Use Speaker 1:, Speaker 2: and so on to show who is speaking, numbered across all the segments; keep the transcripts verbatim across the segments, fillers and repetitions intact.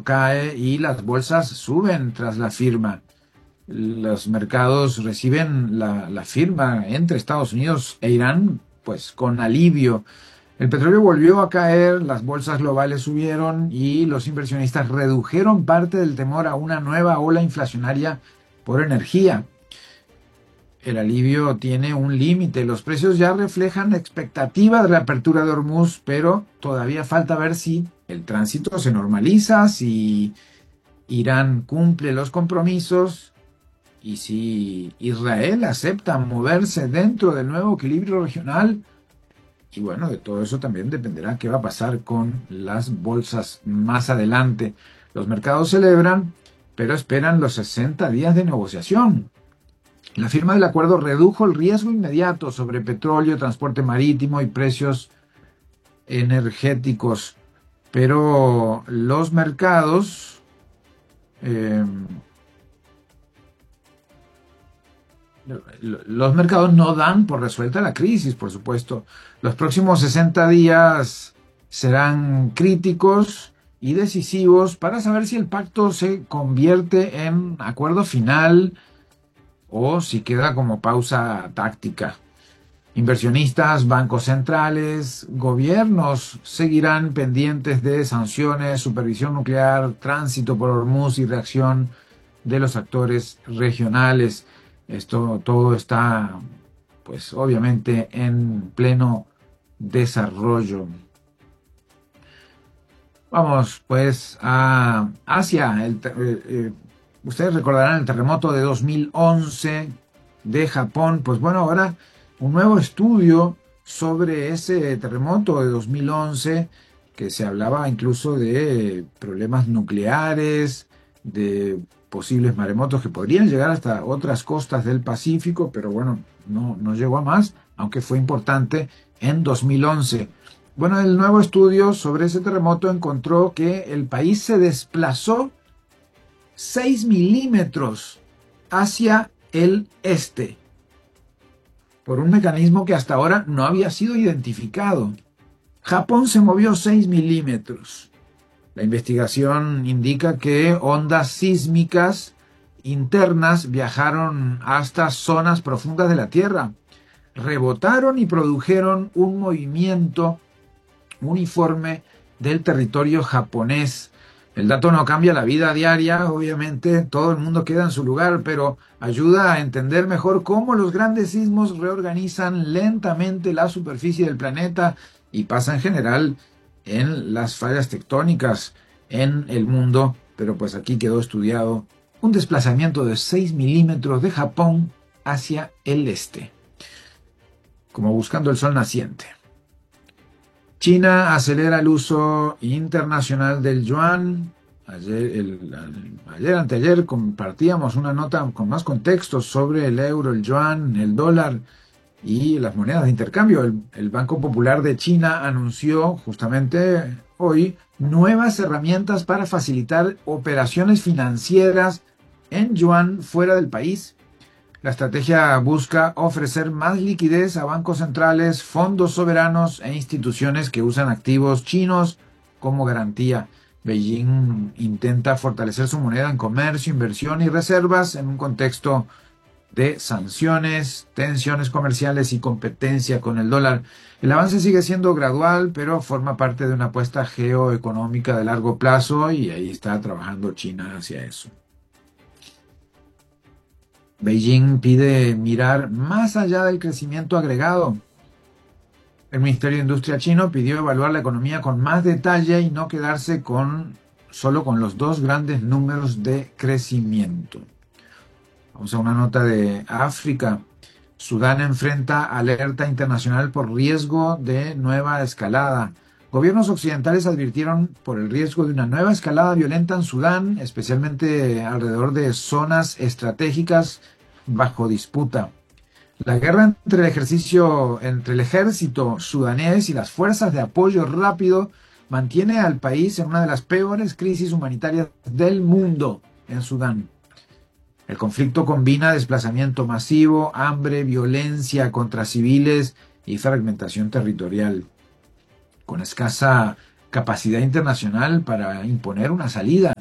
Speaker 1: cae y las bolsas suben tras la firma. Los mercados reciben la, la firma entre Estados Unidos e Irán pues con alivio. El petróleo volvió a caer, las bolsas globales subieron y los inversionistas redujeron parte del temor a una nueva ola inflacionaria por energía. El alivio tiene un límite. Los precios ya reflejan la expectativa de la apertura de Hormuz, pero todavía falta ver si el tránsito se normaliza, si Irán cumple los compromisos y si Israel acepta moverse dentro del nuevo equilibrio regional. Y bueno, de todo eso también dependerá qué va a pasar con las bolsas más adelante. Los mercados celebran, pero esperan los sesenta días de negociación. La firma del acuerdo redujo el riesgo inmediato sobre petróleo, transporte marítimo y precios energéticos, pero los mercados eh, los mercados no dan por resuelta la crisis, por supuesto. Los próximos sesenta días serán críticos y decisivos para saber si el pacto se convierte en acuerdo final o si queda como pausa táctica. Inversionistas, bancos centrales, gobiernos seguirán pendientes de sanciones, supervisión nuclear, tránsito por Hormuz y reacción de los actores regionales. Esto todo está, pues obviamente, en pleno desarrollo. Vamos, pues, a Asia. El, eh, eh, ustedes recordarán el terremoto de dos mil once de Japón. Pues bueno, ahora un nuevo estudio sobre ese terremoto de dos mil once, que se hablaba incluso de problemas nucleares, de posibles maremotos que podrían llegar hasta otras costas del Pacífico, pero bueno, no, no llegó a más, aunque fue importante en dos mil once. Bueno, el nuevo estudio sobre ese terremoto encontró que el país se desplazó seis milímetros hacia el este por un mecanismo que hasta ahora no había sido identificado. Japón se movió seis milímetros. La investigación indica que ondas sísmicas internas viajaron hasta zonas profundas de la Tierra, rebotaron y produjeron un movimiento uniforme del territorio japonés. El dato no cambia la vida diaria, obviamente, todo el mundo queda en su lugar, pero ayuda a entender mejor cómo los grandes sismos reorganizan lentamente la superficie del planeta y pasa en general en las fallas tectónicas en el mundo, pero pues aquí quedó estudiado un desplazamiento de seis milímetros de Japón hacia el este, como buscando el sol naciente. China acelera el uso internacional del yuan. Ayer, el, ayer anteayer compartíamos una nota con más contextos sobre el euro, el yuan, el dólar y las monedas de intercambio. El, el Banco Popular de China anunció justamente hoy nuevas herramientas para facilitar operaciones financieras en yuan fuera del país. La estrategia busca ofrecer más liquidez a bancos centrales, fondos soberanos e instituciones que usan activos chinos como garantía. Beijing intenta fortalecer su moneda en comercio, inversión y reservas en un contexto de sanciones, tensiones comerciales y competencia con el dólar. El avance sigue siendo gradual, pero forma parte de una apuesta geoeconómica de largo plazo y ahí está trabajando China hacia eso. Beijing pide mirar más allá del crecimiento agregado. El Ministerio de Industria chino pidió evaluar la economía con más detalle y no quedarse con solo con los dos grandes números de crecimiento. Vamos a una nota de África. Sudán enfrenta alerta internacional por riesgo de nueva escalada. Gobiernos occidentales advirtieron por el riesgo de una nueva escalada violenta en Sudán, especialmente alrededor de zonas estratégicas bajo disputa. La guerra entre el ejercicio, entre el ejército sudanés y las fuerzas de apoyo rápido mantiene al país en una de las peores crisis humanitarias del mundo en Sudán. El conflicto combina desplazamiento masivo, hambre, violencia contra civiles y fragmentación territorial, con escasa capacidad internacional para imponer una salida.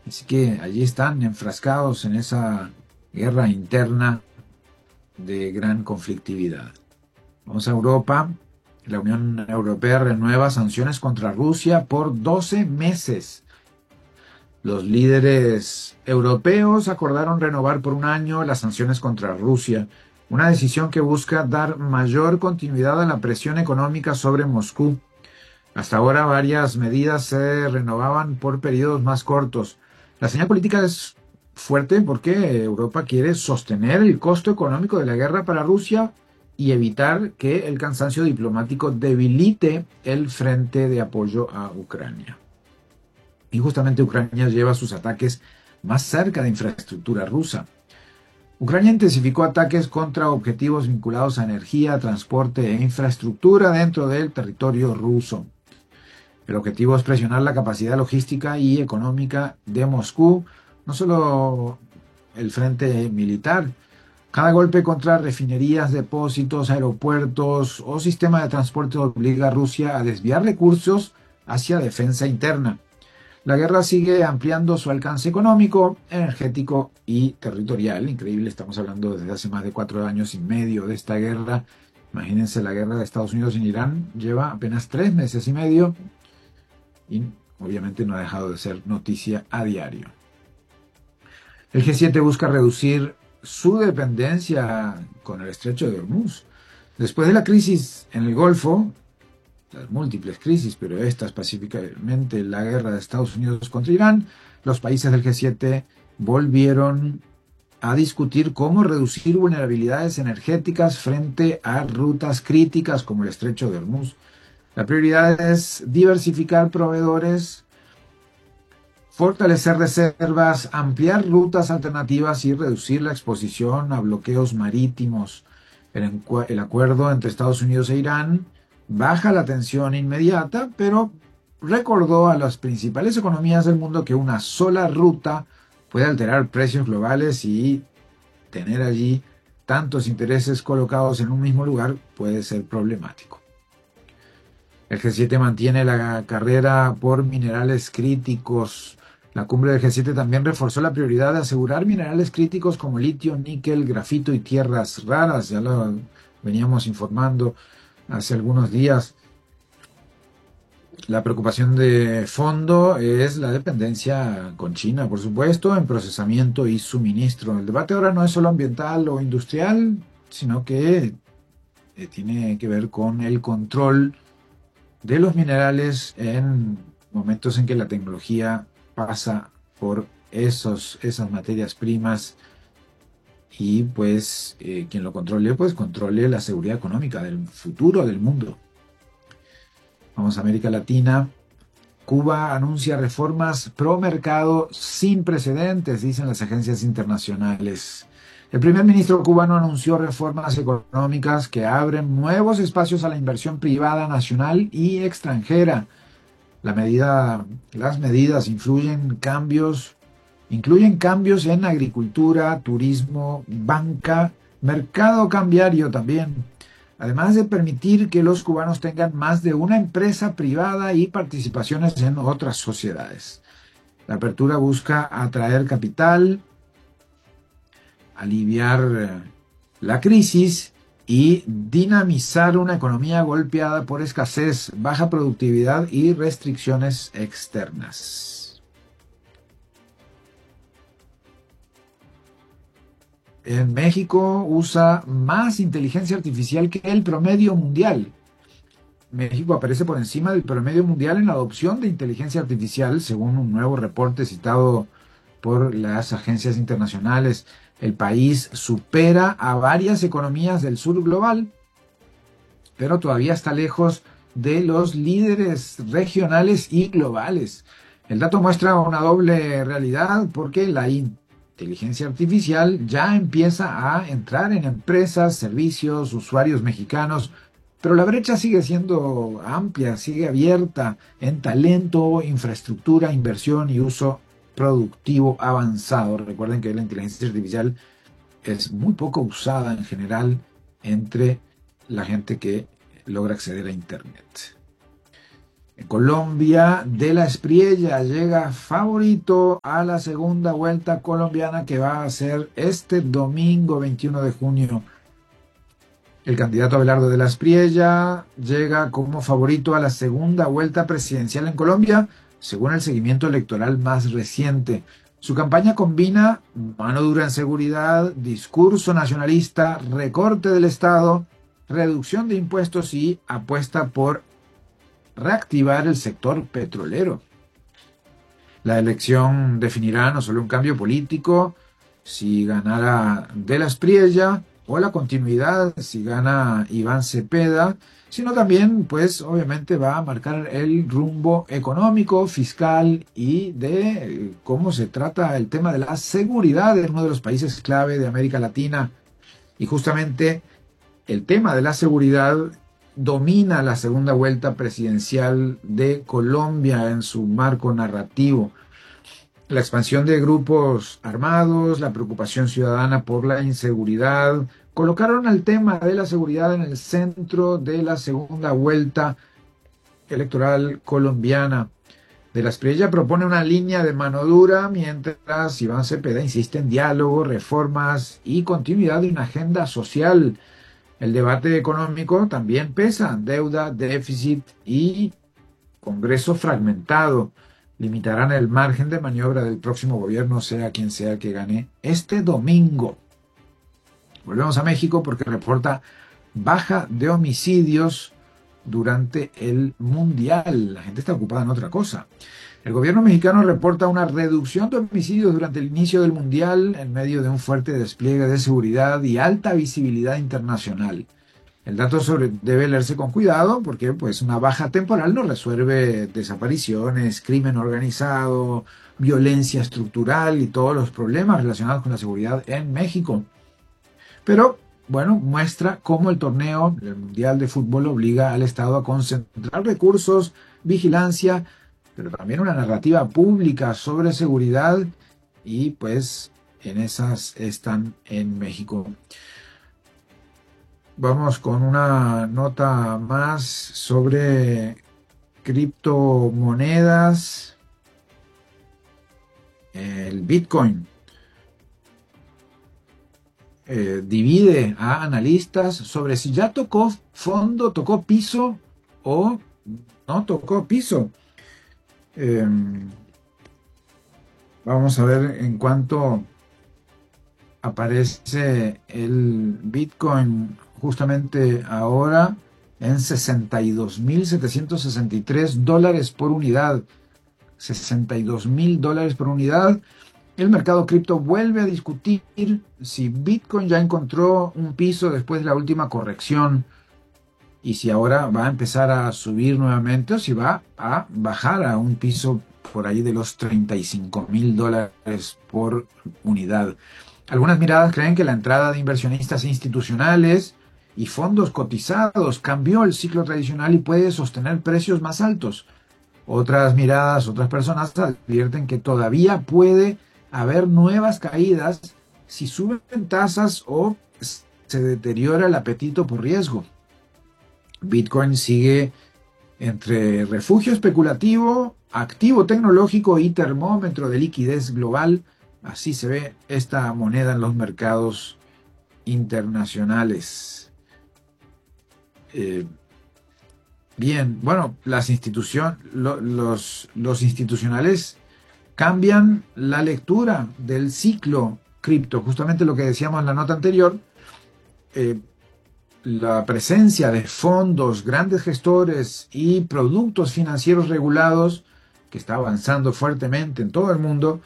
Speaker 1: Así que allí están enfrascados en esa guerra interna de gran conflictividad. Vamos a Europa. La Unión Europea renueva sanciones contra Rusia por doce meses. Los líderes europeos acordaron renovar por un año las sanciones contra Rusia, una decisión que busca dar mayor continuidad a la presión económica sobre Moscú. Hasta ahora varias medidas se renovaban por periodos más cortos. La señal política es fuerte porque Europa quiere sostener el costo económico de la guerra para Rusia y evitar que el cansancio diplomático debilite el frente de apoyo a Ucrania. Y justamente Ucrania lleva sus ataques más cerca de infraestructura rusa. Ucrania intensificó ataques contra objetivos vinculados a energía, transporte e infraestructura dentro del territorio ruso. El objetivo es presionar la capacidad logística y económica de Moscú, no solo el frente militar. Cada golpe contra refinerías, depósitos, aeropuertos o sistema de transporte obliga a Rusia a desviar recursos hacia defensa interna. La guerra sigue ampliando su alcance económico, energético y territorial. Increíble, estamos hablando desde hace más de cuatro años y medio de esta guerra. Imagínense, la guerra de Estados Unidos en Irán lleva apenas tres meses y medio y obviamente no ha dejado de ser noticia a diario. El G siete busca reducir su dependencia con el estrecho de Hormuz. Después de la crisis en el Golfo, las múltiples crisis, pero esta específicamente la guerra de Estados Unidos contra Irán, los países del G siete volvieron a discutir cómo reducir vulnerabilidades energéticas frente a rutas críticas como el estrecho de Hormuz. La prioridad es diversificar proveedores, fortalecer reservas, ampliar rutas alternativas y reducir la exposición a bloqueos marítimos. El, el acuerdo entre Estados Unidos e Irán baja la tensión inmediata, pero recordó a las principales economías del mundo que una sola ruta puede alterar precios globales y tener allí tantos intereses colocados en un mismo lugar puede ser problemático. El G siete mantiene la carrera por minerales críticos. La cumbre del G siete también reforzó la prioridad de asegurar minerales críticos como litio, níquel, grafito y tierras raras. Ya lo veníamos informando hace algunos días. La preocupación de fondo es la dependencia con China, por supuesto, en procesamiento y suministro. El debate ahora no es solo ambiental o industrial, sino que eh, tiene que ver con el control de los minerales en momentos en que la tecnología pasa por esos, esas materias primas y pues eh, quien lo controle, pues controle la seguridad económica del futuro del mundo. Vamos a América Latina. Cuba anuncia reformas pro mercado sin precedentes, dicen las agencias internacionales. El primer ministro cubano anunció reformas económicas que abren nuevos espacios a la inversión privada nacional y extranjera. La medida, las medidas influyen cambios, incluyen cambios en agricultura, turismo, banca, mercado cambiario también, además de permitir que los cubanos tengan más de una empresa privada y participaciones en otras sociedades. La apertura busca atraer capital, aliviar la crisis y dinamizar una economía golpeada por escasez, baja productividad y restricciones externas. En México usa más inteligencia artificial que el promedio mundial. México aparece por encima del promedio mundial en la adopción de inteligencia artificial, según un nuevo reporte citado por las agencias internacionales. El país supera a varias economías del sur global, pero todavía está lejos de los líderes regionales y globales. El dato muestra una doble realidad porque la inteligencia artificial ya empieza a entrar en empresas, servicios, usuarios mexicanos, pero la brecha sigue siendo amplia, sigue abierta en talento, infraestructura, inversión y uso productivo avanzado. Recuerden que la inteligencia artificial es muy poco usada en general entre la gente que logra acceder a Internet. Colombia de la Espriella llega favorito a la segunda vuelta colombiana que va a ser este domingo veintiuno de junio. El candidato Abelardo de la Espriella llega como favorito a la segunda vuelta presidencial en Colombia, según el seguimiento electoral más reciente. Su campaña combina mano dura en seguridad, discurso nacionalista, recorte del Estado, reducción de impuestos y apuesta por reactivar el sector petrolero. La elección definirá no solo un cambio político, si ganara de la Espriella, o la continuidad, si gana Iván Cepeda, sino también, pues, obviamente va a marcar el rumbo económico, fiscal y de cómo se trata el tema de la seguridad en uno de los países clave de América Latina. Y justamente el tema de la seguridad domina la segunda vuelta presidencial de Colombia en su marco narrativo. La expansión de grupos armados, la preocupación ciudadana por la inseguridad, colocaron el tema de la seguridad en el centro de la segunda vuelta electoral colombiana. De la Espriella propone una línea de mano dura, mientras Iván Cepeda insiste en diálogo, reformas y continuidad de una agenda social. El debate económico también pesa, deuda, déficit y Congreso fragmentado limitarán el margen de maniobra del próximo gobierno, sea quien sea que gane este domingo. Volvemos a México porque reporta baja de homicidios durante el Mundial. La gente está ocupada en otra cosa. El gobierno mexicano reporta una reducción de homicidios durante el inicio del Mundial en medio de un fuerte despliegue de seguridad y alta visibilidad internacional. El dato sobre, debe leerse con cuidado porque pues, una baja temporal no resuelve desapariciones, crimen organizado, violencia estructural y todos los problemas relacionados con la seguridad en México. Pero, bueno, muestra cómo el torneo, el Mundial de Fútbol, obliga al Estado a concentrar recursos, vigilancia, pero también una narrativa pública sobre seguridad y pues en esas están en México. Vamos con una nota más sobre criptomonedas. El Bitcoin eh, divide a analistas sobre si ya tocó fondo, tocó piso o no tocó piso. Eh, vamos a ver en cuánto aparece el Bitcoin justamente ahora en sesenta y dos mil setecientos sesenta y tres dólares por unidad. sesenta y dos mil dólares por unidad. El mercado cripto vuelve a discutir si Bitcoin ya encontró un piso después de la última corrección y si ahora va a empezar a subir nuevamente o si va a bajar a un piso por ahí de los treinta y cinco mil dólares por unidad. Algunas miradas creen que la entrada de inversionistas institucionales y fondos cotizados cambió el ciclo tradicional y puede sostener precios más altos. Otras miradas, otras personas advierten que todavía puede haber nuevas caídas si suben tasas o se deteriora el apetito por riesgo. Bitcoin sigue entre refugio especulativo, activo tecnológico y termómetro de liquidez global. Así se ve esta moneda en los mercados internacionales. Eh, bien, bueno, las instituciones, lo, los, los institucionales cambian la lectura del ciclo cripto. Justamente lo que decíamos en la nota anterior, eh, la presencia de fondos, grandes gestores y productos financieros regulados, que está avanzando fuertemente en todo el mundo,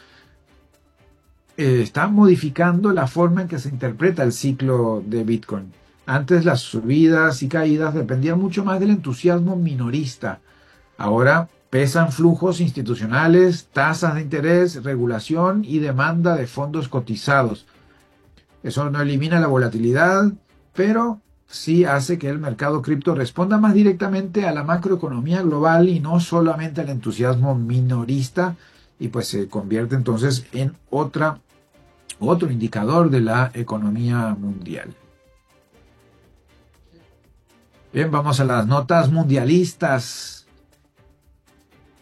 Speaker 1: eh, está modificando la forma en que se interpreta el ciclo de Bitcoin. Antes las subidas y caídas dependían mucho más del entusiasmo minorista. Ahora pesan flujos institucionales, tasas de interés, regulación y demanda de fondos cotizados. Eso no elimina la volatilidad, pero sí hace que el mercado cripto responda más directamente a la macroeconomía global y no solamente al entusiasmo minorista, y pues se convierte entonces en otra, otro indicador de la economía mundial. Bien, vamos a las notas mundialistas.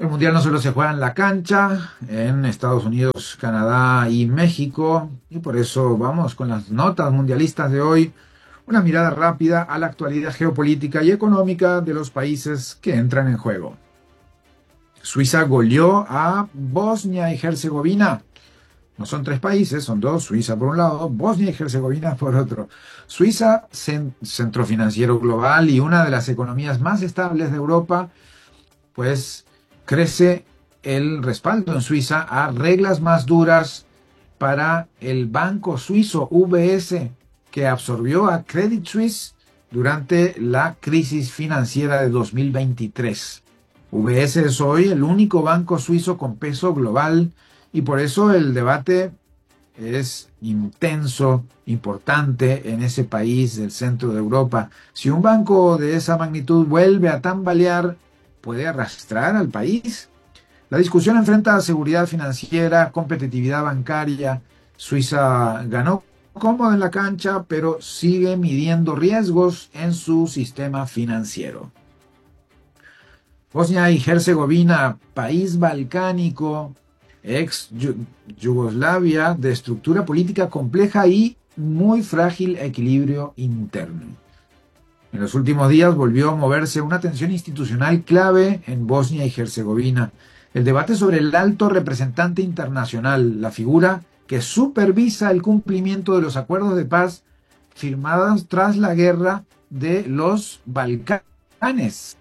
Speaker 1: El Mundial no solo se juega en la cancha, en Estados Unidos, Canadá y México, y por eso vamos con las notas mundialistas de hoy, una mirada rápida a la actualidad geopolítica y económica de los países que entran en juego. Suiza goleó a Bosnia y Herzegovina. No son tres países, son dos, Suiza por un lado, Bosnia y Herzegovina por otro. Suiza, centro financiero global y una de las economías más estables de Europa, pues crece el respaldo en Suiza a reglas más duras para el banco suizo U B S, que absorbió a Credit Suisse durante la crisis financiera de dos mil veintitrés. U B S es hoy el único banco suizo con peso global y por eso el debate es intenso, importante en ese país del centro de Europa. Si un banco de esa magnitud vuelve a tambalear, ¿puede arrastrar al país? La discusión enfrenta a seguridad financiera, competitividad bancaria. Suiza ganó cómodo en la cancha, pero sigue midiendo riesgos en su sistema financiero. Bosnia y Herzegovina, país balcánico, ex Yugoslavia, de estructura política compleja y muy frágil equilibrio interno. En los últimos días volvió a moverse una tensión institucional clave en Bosnia y Herzegovina. El debate sobre el alto representante internacional, la figura que supervisa el cumplimiento de los acuerdos de paz firmados tras la guerra de los Balcanes.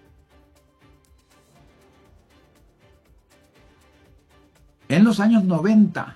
Speaker 1: En los años noventa.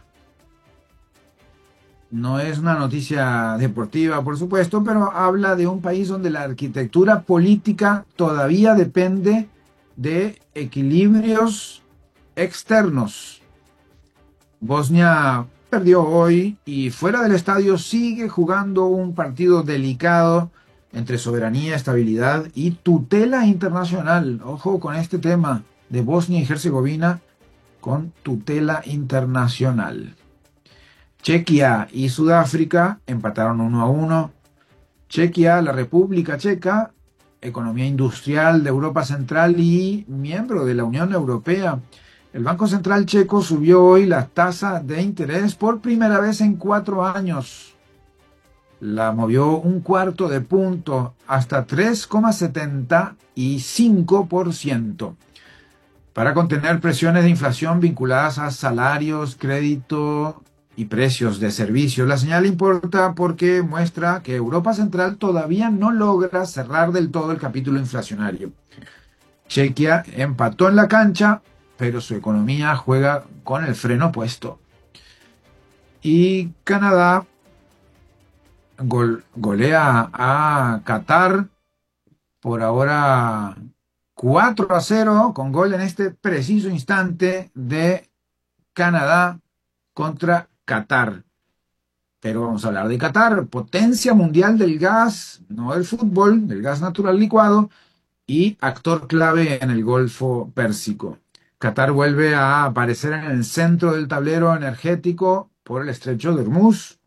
Speaker 1: No es una noticia deportiva, por supuesto, pero habla de un país donde la arquitectura política todavía depende de equilibrios externos. Bosnia perdió hoy y fuera del estadio sigue jugando un partido delicado entre soberanía, estabilidad y tutela internacional. Ojo con este tema de Bosnia y Herzegovina con tutela internacional. Chequia y Sudáfrica empataron uno a uno. Chequia, la República Checa, economía industrial de Europa Central y miembro de la Unión Europea. El Banco Central checo subió hoy la tasa de interés por primera vez en cuatro años. La movió un cuarto de punto hasta tres coma setenta y cinco por ciento. Para contener presiones de inflación vinculadas a salarios, crédito y precios de servicios. La señal importa porque muestra que Europa Central todavía no logra cerrar del todo el capítulo inflacionario. Chequia empató en la cancha, pero su economía juega con el freno puesto. Y Canadá gol, golea a Qatar por ahora cuatro a cero, con gol en este preciso instante de Canadá contra Qatar. Pero vamos a hablar de Qatar, potencia mundial del gas, no del fútbol, del gas natural licuado, y actor clave en el Golfo Pérsico. Qatar vuelve a aparecer en el centro del tablero energético por el estrecho de Hormuz.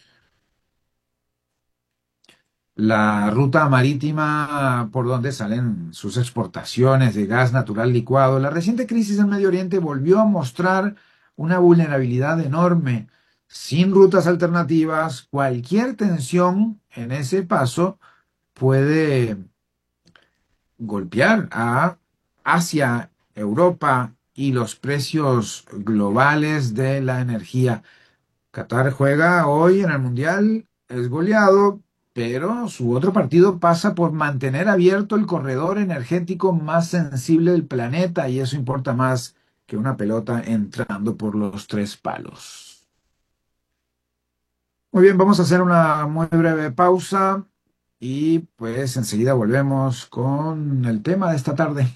Speaker 1: La ruta marítima por donde salen sus exportaciones de gas natural licuado. La reciente crisis en Medio Oriente volvió a mostrar una vulnerabilidad enorme. Sin rutas alternativas, cualquier tensión en ese paso puede golpear a Asia, Europa y los precios globales de la energía. Qatar juega hoy en el Mundial, es goleado, pero su otro partido pasa por mantener abierto el corredor energético más sensible del planeta y eso importa más que una pelota entrando por los tres palos. Muy bien, vamos a hacer una muy breve pausa y pues enseguida volvemos con el tema de esta tarde.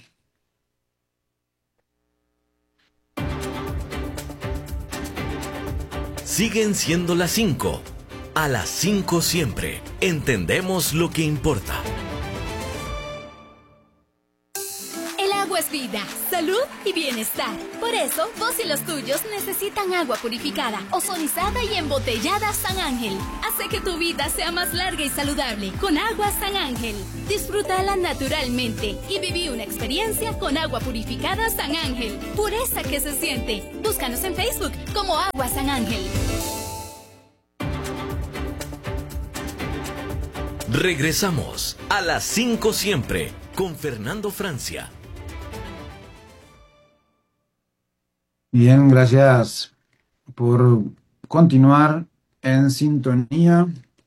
Speaker 2: Siguen siendo las cinco. A las cinco siempre. Entendemos lo que importa.
Speaker 3: El agua es vida. Salud salud y bienestar. Por eso, vos y los tuyos necesitan agua purificada, ozonizada y embotellada San Ángel. Hace que tu vida sea más larga y saludable con agua San Ángel. Disfrútala naturalmente y viví una experiencia con agua purificada San Ángel. Pureza que se siente. Búscanos en Facebook como Agua San Ángel.
Speaker 2: Regresamos a las cinco siempre con Fernando Francia.
Speaker 1: Bien, gracias por continuar en sintonía,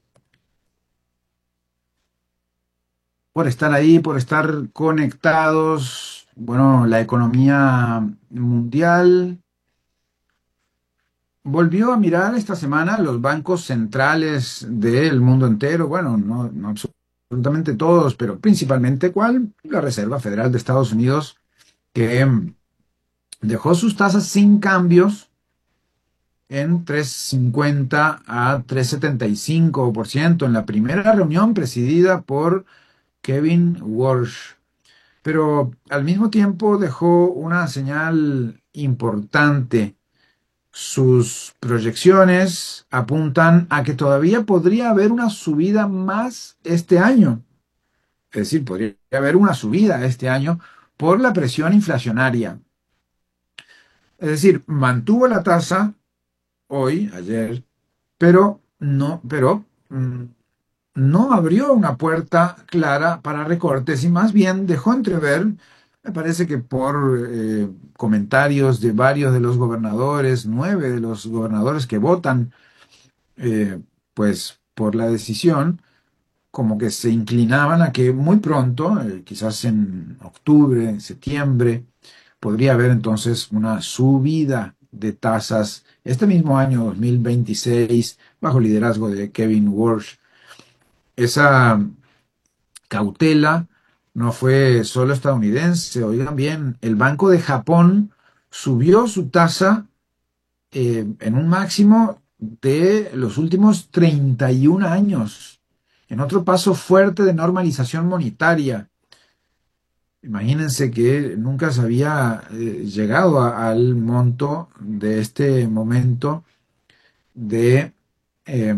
Speaker 1: por estar ahí, por estar conectados. Bueno, la economía mundial volvió a mirar esta semana los bancos centrales del mundo entero. Bueno, no, no absolutamente todos, pero principalmente, ¿cuál? La Reserva Federal de Estados Unidos, que dejó sus tasas sin cambios en tres punto cincuenta a tres punto setenta y cinco por ciento en la primera reunión presidida por Kevin Warsh. Pero al mismo tiempo dejó una señal importante. Sus proyecciones apuntan a que todavía podría haber una subida más este año. Es decir, podría haber una subida este año por la presión inflacionaria. Es decir, mantuvo la tasa hoy, ayer, pero no, pero mm, no abrió una puerta clara para recortes y más bien dejó entrever, me parece que por eh, comentarios de varios de los gobernadores, nueve de los gobernadores que votan, eh, pues por la decisión, como que se inclinaban a que muy pronto, eh, quizás en octubre, septiembre, podría haber entonces una subida de tasas este mismo año dos mil veintiséis bajo el liderazgo de Kevin Warsh. Esa cautela no fue solo estadounidense. Oigan bien, el Banco de Japón subió su tasa eh, en un máximo de los últimos treinta y un años, en otro paso fuerte de normalización monetaria. Imagínense que nunca se había eh, llegado a, al monto de este momento de, eh,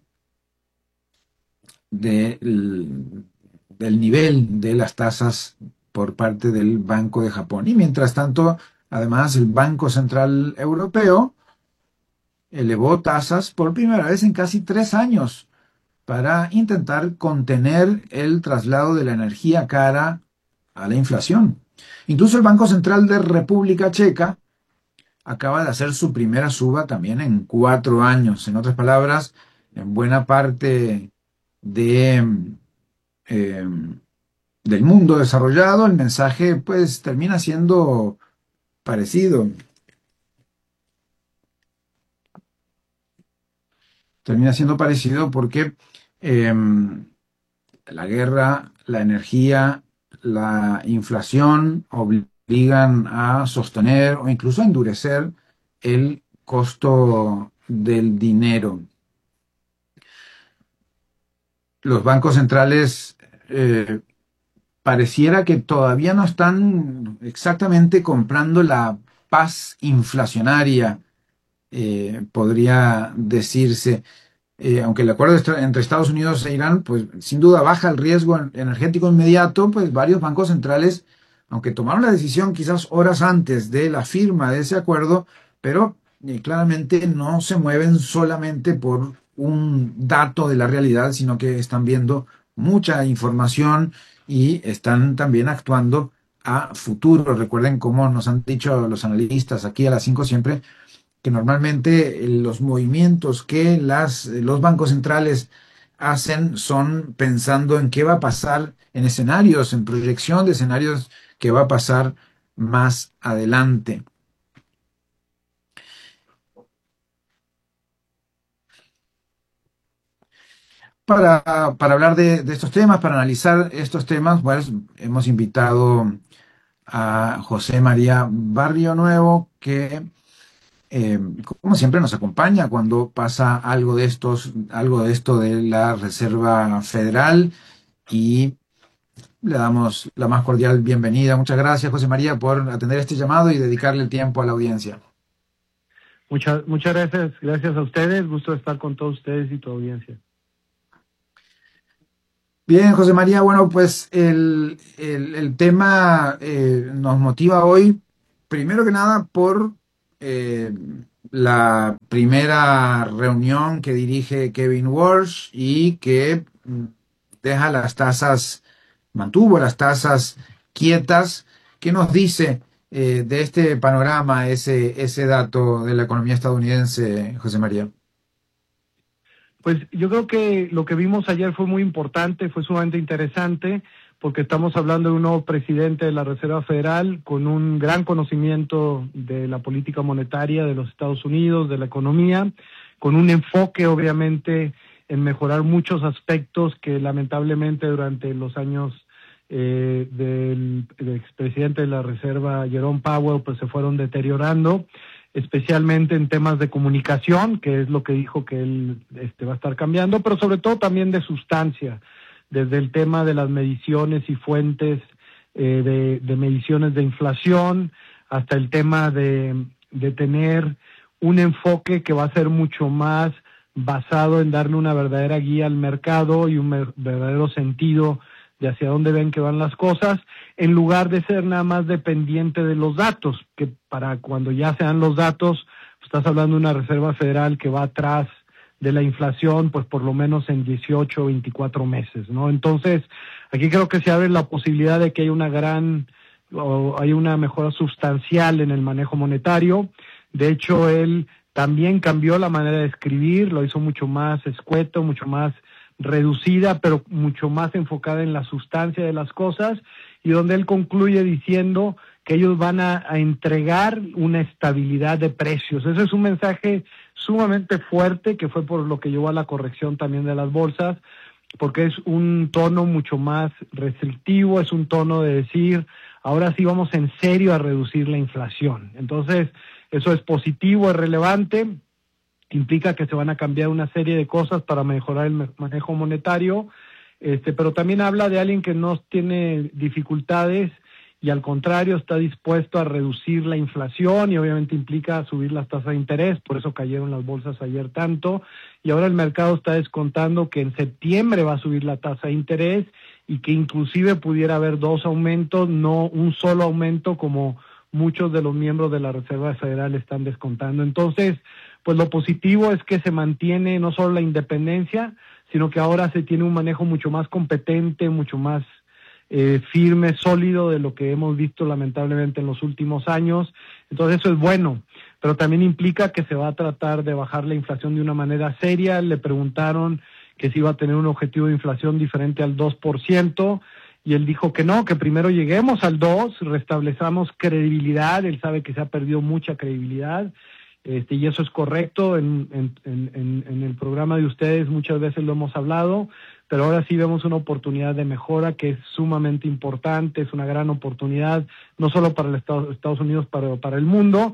Speaker 1: de el, del nivel de las tasas por parte del Banco de Japón. Y mientras tanto, además, el Banco Central Europeo elevó tasas por primera vez en casi tres años para intentar contener el traslado de la energía cara a la inflación. Incluso el Banco Central de República Checa acaba de hacer su primera suba también en cuatro años. En otras palabras, en buena parte de, eh, del mundo desarrollado, el mensaje pues termina siendo parecido. Termina siendo parecido porque eh, la guerra, la energía, la inflación obligan a sostener o incluso a endurecer el costo del dinero. Los bancos centrales eh, pareciera que todavía no están exactamente comprando la paz inflacionaria, eh, podría decirse. Eh, aunque el acuerdo entre Estados Unidos e Irán, pues sin duda baja el riesgo energético inmediato, pues varios bancos centrales, aunque tomaron la decisión quizás horas antes de la firma de ese acuerdo, pero eh, claramente no se mueven solamente por un dato de la realidad, sino que están viendo mucha información y están también actuando a futuro. Recuerden cómo nos han dicho los analistas aquí a las cinco siempre, que normalmente los movimientos que las, los bancos centrales hacen son pensando en qué va a pasar en escenarios, en proyección de escenarios que va a pasar más adelante. Para, para hablar de, de estos temas, para analizar estos temas, pues hemos invitado a José María Barrio Nuevo, que Eh, como siempre nos acompaña cuando pasa algo de estos, algo de esto de la Reserva Federal y Le damos la más cordial bienvenida. Muchas gracias, José María, por atender este llamado y dedicarle el tiempo a la audiencia.
Speaker 4: Muchas, muchas gracias, gracias a ustedes, gusto estar con todos ustedes y tu audiencia.
Speaker 1: Bien, José María, bueno, pues el, el, el tema eh, nos motiva hoy, primero que nada, por eh, la primera reunión que dirige Kevin Walsh y que mm, deja las tasas, mantuvo las tasas quietas. ¿Qué nos dice eh, de este panorama, ese, ese dato de la economía estadounidense, José María?
Speaker 4: Pues yo creo que lo que vimos ayer fue muy importante, fue sumamente interesante, porque estamos hablando de un nuevo presidente de la Reserva Federal con un gran conocimiento de la política monetaria de los Estados Unidos, de la economía, con un enfoque obviamente en mejorar muchos aspectos que lamentablemente durante los años eh, del, del expresidente de la Reserva, Jerome Powell, pues se fueron deteriorando, especialmente en temas de comunicación, que es lo que dijo que él este, va a estar cambiando, pero sobre todo también de sustancia, desde el tema de las mediciones y fuentes eh, de, de mediciones de inflación, hasta el tema de, de tener un enfoque que va a ser mucho más basado en darle una verdadera guía al mercado y un verdadero sentido de hacia dónde ven que van las cosas, en lugar de ser nada más dependiente de los datos, que para cuando ya sean los datos, estás hablando de una Reserva Federal que va atrás de la inflación, pues por lo menos en dieciocho o veinticuatro meses, ¿no? Entonces, aquí creo que se abre la posibilidad de que haya una gran, o hay una mejora sustancial en el manejo monetario. De hecho, él también cambió la manera de escribir, lo hizo mucho más escueto, mucho más reducida, pero mucho más enfocada en la sustancia de las cosas, y donde él concluye diciendo que ellos van a, a entregar una estabilidad de precios. Ese es un mensaje sumamente fuerte, que fue por lo que llevó a la corrección también de las bolsas, porque es un tono mucho más restrictivo, es un tono de decir, ahora sí vamos en serio a reducir la inflación. Entonces, eso es positivo, es relevante, implica que se van a cambiar una serie de cosas para mejorar el manejo monetario, este, pero también habla de alguien que no tiene dificultades y al contrario está dispuesto a reducir la inflación, y obviamente implica subir las tasas de interés, por eso cayeron las bolsas ayer tanto, y ahora el mercado está descontando que en septiembre va a subir la tasa de interés y que inclusive pudiera haber dos aumentos, no un solo aumento como muchos de los miembros de la Reserva Federal están descontando. Entonces, pues lo positivo es que se mantiene no solo la independencia, sino que ahora se tiene un manejo mucho más competente, mucho más eh, firme, sólido de lo que hemos visto lamentablemente en los últimos años. Entonces eso es bueno, pero también implica que se va a tratar de bajar la inflación de una manera seria. Le preguntaron que si iba a tener un objetivo de inflación diferente al dos por ciento, y él dijo que no, que primero lleguemos al dos, restablezamos credibilidad. Él sabe que se ha perdido mucha credibilidad, este, y eso es correcto. En, en, en, en el programa de ustedes muchas veces lo hemos hablado, pero ahora sí vemos una oportunidad de mejora que es sumamente importante, es una gran oportunidad, no solo para el Estado, Estados Unidos, para, para el mundo.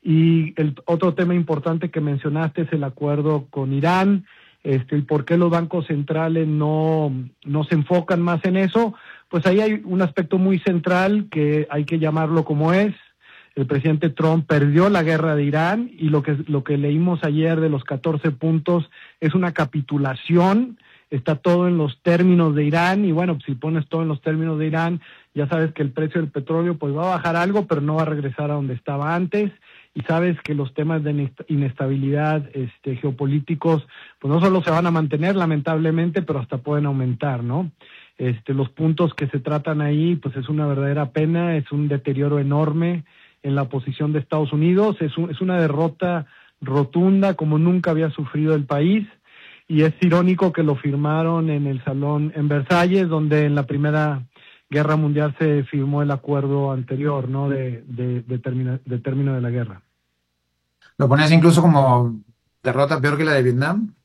Speaker 4: Y el otro tema importante que mencionaste es el acuerdo con Irán, este, y por qué los bancos centrales no, no se enfocan más en eso. Pues ahí hay un aspecto muy central que hay que llamarlo como es. El presidente Trump perdió la guerra de Irán, y lo que, lo que leímos ayer de los catorce puntos es una capitulación. Está todo en los términos de Irán, y bueno, pues si pones todo en los términos de Irán, ya sabes que el precio del petróleo pues va a bajar algo, pero no va a regresar a donde estaba antes, y sabes que los temas de inestabilidad este, geopolíticos pues no solo se van a mantener lamentablemente, pero hasta pueden aumentar, ¿no? Este, los puntos que se tratan ahí pues es una verdadera pena, es un deterioro enorme en la posición de Estados Unidos, es, un, es una derrota rotunda como nunca había sufrido el país. Y es irónico que lo firmaron en el salón en Versalles, donde en la Primera Guerra Mundial se firmó el acuerdo anterior, ¿no? De, de, de, termina, de término de la guerra.
Speaker 1: ¿Lo pones incluso como derrota peor que la de Vietnam?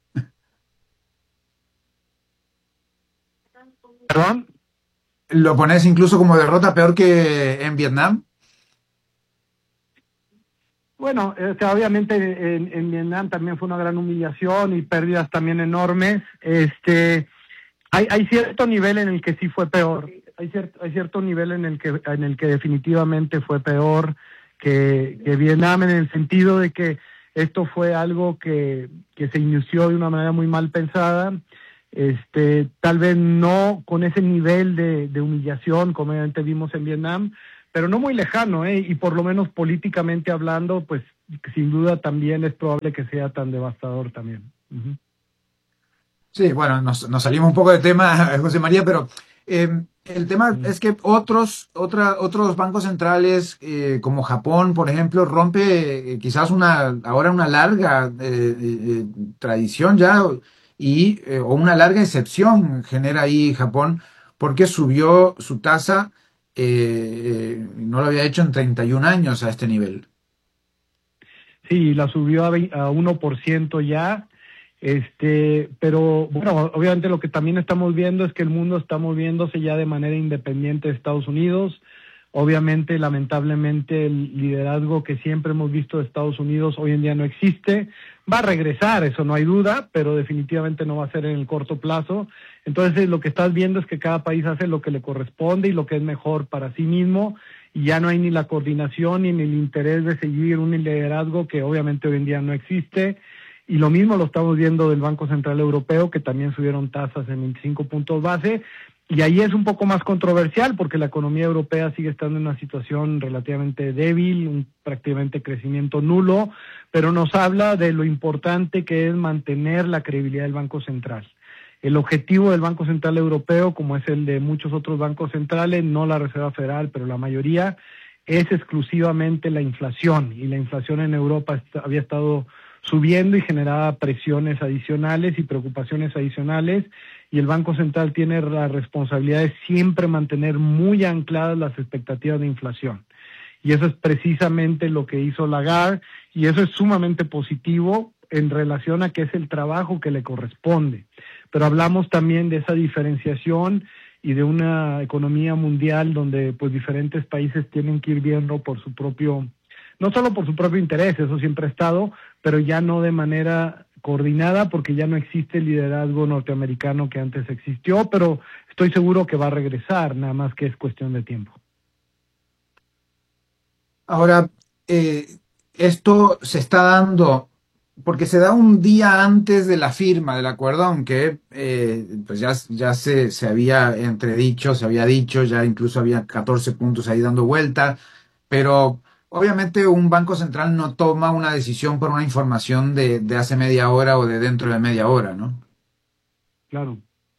Speaker 4: ¿Perdón?
Speaker 1: ¿Lo pones incluso como derrota peor que en Vietnam?
Speaker 4: Bueno, o sea, obviamente en, en Vietnam también fue una gran humillación y pérdidas también enormes. Este, Hay, hay cierto nivel en el que sí fue peor. Hay cierto, hay cierto nivel en el que en el que definitivamente fue peor que, que Vietnam, en el sentido de que esto fue algo que, que se inició de una manera muy mal pensada. Este, tal vez no con ese nivel de, de humillación como obviamente vimos en Vietnam, pero no muy lejano, ¿eh? Y por lo menos políticamente hablando, pues sin duda también es probable que sea tan devastador también. Uh-huh.
Speaker 1: Sí, bueno, nos, nos salimos un poco de tema, José María, pero eh, el tema
Speaker 4: Sí.
Speaker 1: es que otros, otra, otros bancos centrales, eh, como Japón, por ejemplo, rompe eh, quizás una, ahora una larga eh, eh, tradición ya, y, eh, o una larga excepción genera ahí Japón, porque subió su tasa, eh, eh, no lo había hecho en treinta y un años a este nivel.
Speaker 4: Sí, la subió a, veinte, a uno por ciento ya. Este, pero bueno, obviamente lo que también estamos viendo es que el mundo está moviéndose ya de manera independiente de Estados Unidos. Obviamente, lamentablemente, el liderazgo que siempre hemos visto de Estados Unidos hoy en día no existe. Va a regresar, eso no hay duda, pero definitivamente no va a ser en el corto plazo. Entonces, lo que estás viendo es que cada país hace lo que le corresponde y lo que es mejor para sí mismo, y ya no hay ni la coordinación ni el interés de seguir un liderazgo que obviamente hoy en día no existe. Y lo mismo lo estamos viendo del Banco Central Europeo, que también subieron tasas en veinticinco puntos base, y ahí es un poco más controversial porque la economía europea sigue estando en una situación relativamente débil, un prácticamente crecimiento nulo, pero nos habla de lo importante que es mantener la credibilidad del Banco Central. El objetivo del Banco Central Europeo, como es el de muchos otros bancos centrales, no la Reserva Federal, pero la mayoría, es exclusivamente la inflación, y la inflación en Europa había estado subiendo y generaba presiones adicionales y preocupaciones adicionales, y el Banco Central tiene la responsabilidad de siempre mantener muy ancladas las expectativas de inflación. Y eso es precisamente lo que hizo Lagarde, y eso es sumamente positivo en relación a que es el trabajo que le corresponde. Pero hablamos también de esa diferenciación y de una economía mundial donde pues diferentes países tienen que ir viendo por su propio, no solo por su propio interés, eso siempre ha estado, pero ya no de manera coordinada, porque ya no existe el liderazgo norteamericano que antes existió, pero estoy seguro que va a regresar, nada más que es cuestión de tiempo.
Speaker 1: Ahora, eh, esto se está dando porque se da un día antes de la firma del acuerdo, aunque eh, pues ya, ya se, se había entredicho, se había dicho, ya incluso había catorce puntos ahí dando vuelta, pero obviamente un banco central no toma una decisión por una información de, de hace media hora o de dentro de media hora, ¿no?
Speaker 4: Claro.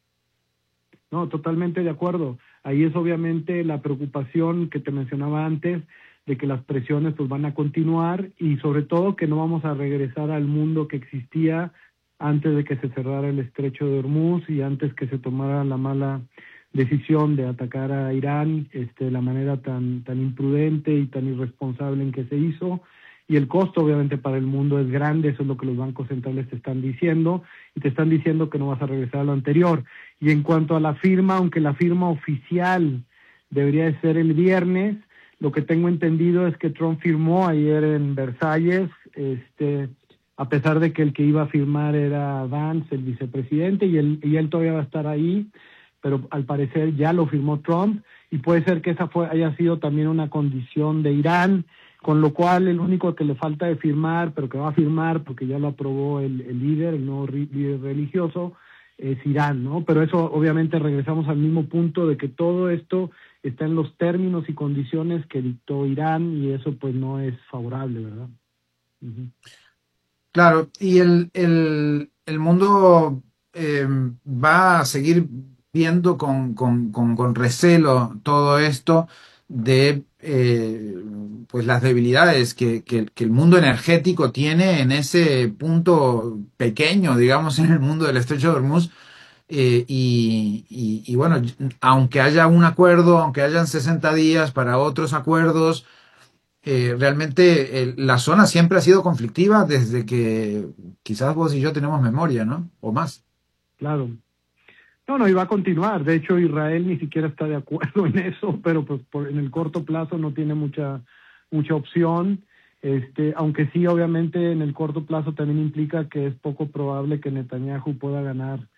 Speaker 4: No, totalmente de acuerdo. Ahí es obviamente la preocupación que te mencionaba antes, de que las presiones pues van a continuar, y sobre todo que no vamos a regresar al mundo que existía antes de que se cerrara el estrecho de Hormuz y antes que se tomara la mala decisión de atacar a Irán este, de la manera tan, tan imprudente y tan irresponsable en que se hizo. Y el costo obviamente para el mundo es grande, eso es lo que los bancos centrales te están diciendo, y te están diciendo que no vas a regresar a lo anterior. Y en cuanto a la firma, aunque la firma oficial debería de ser el viernes, lo que tengo entendido es que Trump firmó ayer en Versalles, este, a pesar de que el que iba a firmar era Vance, el vicepresidente, y él, y él todavía va a estar ahí, pero al parecer ya lo firmó Trump, y puede ser que esa fue, haya sido también una condición de Irán, con lo cual el único que le falta de firmar, pero que va a firmar porque ya lo aprobó el, el líder, el nuevo líder religioso, es Irán, ¿no? Pero eso obviamente regresamos al mismo punto de que todo esto está en los términos y condiciones que dictó Irán, y eso pues no es favorable, ¿verdad? Uh-huh.
Speaker 1: Claro, y el, el, el mundo eh, va a seguir viendo con, con, con, con recelo todo esto de eh, pues las debilidades que, que, que el mundo energético tiene en ese punto pequeño, digamos, en el mundo del Estrecho de Hormuz. Eh, y, y, y bueno, aunque haya un acuerdo, aunque hayan sesenta días para otros acuerdos, eh, realmente eh, la zona siempre ha sido conflictiva desde que quizás vos y yo tenemos memoria, ¿no? O más.
Speaker 4: Claro. No, no, y va a continuar. De hecho, Israel ni siquiera está de acuerdo en eso, pero pues por, en el corto plazo no tiene mucha mucha opción. Este, aunque sí, obviamente, en el corto plazo también implica que es poco probable que Netanyahu pueda ganar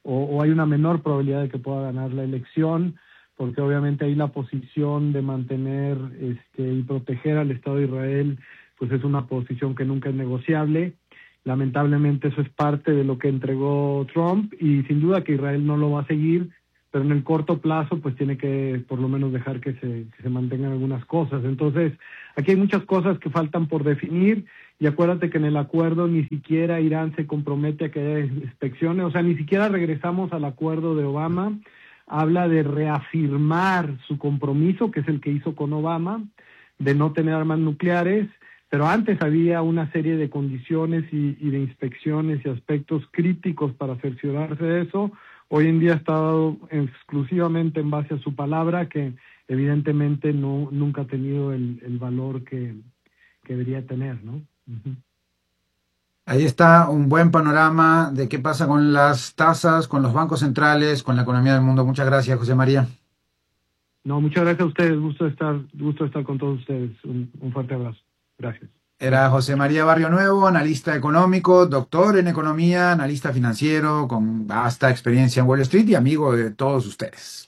Speaker 4: o, o hay una menor probabilidad de que pueda ganar la elección, porque obviamente ahí la posición de mantener este, y proteger al Estado de Israel, pues es una posición que nunca es negociable. Lamentablemente eso es parte de lo que entregó Trump y sin duda que Israel no lo va a seguir, pero en el corto plazo pues tiene que por lo menos dejar que se, que se mantengan algunas cosas. Entonces, aquí hay muchas cosas que faltan por definir y acuérdate que en el acuerdo ni siquiera Irán se compromete a que haya inspecciones, o sea, ni siquiera regresamos al acuerdo de Obama. Habla de reafirmar su compromiso, que es el que hizo con Obama, de no tener armas nucleares, pero antes había una serie de condiciones y, y de inspecciones y aspectos críticos para cerciorarse de eso. Hoy en día está dado exclusivamente en base a su palabra, que evidentemente no nunca ha tenido el, el valor que, que debería tener, ¿no? Uh-huh.
Speaker 1: Ahí está un buen panorama de qué pasa con las tasas, con los bancos centrales, con la economía del mundo. Muchas gracias, José María.
Speaker 4: No, muchas gracias a ustedes. Gusto de estar, gusto de estar con todos ustedes. Un, un fuerte abrazo. Gracias.
Speaker 1: Era José María Barrio Nuevo, analista económico, doctor en economía, analista financiero, con vasta experiencia en Wall Street y amigo de todos ustedes.